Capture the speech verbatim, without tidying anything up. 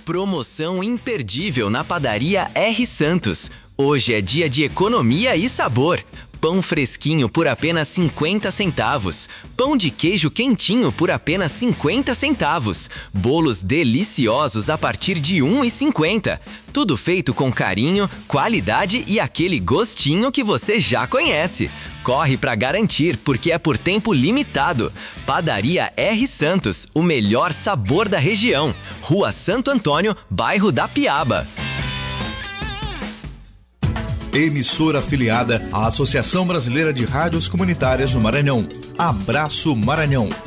Promoção imperdível na padaria R. Santos. Hoje é dia de economia e sabor. Pão fresquinho por apenas cinquenta centavos. Pão de queijo quentinho por apenas cinquenta centavos. Bolos deliciosos a partir de um real e cinquenta centavos. Tudo feito com carinho, qualidade e aquele gostinho que você já conhece. Corre para garantir, porque é por tempo limitado. Padaria R. Santos, o melhor sabor da região. Rua Santo Antônio, bairro da Piaba. Emissora afiliada à Associação Brasileira de Rádios Comunitárias do Maranhão. Abraço Maranhão.